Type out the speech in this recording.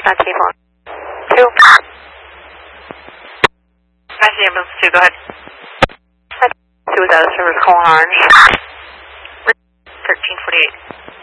T-phone. 2. I see ambulance 2, go ahead. 2 is out of service, calling orange. 1348.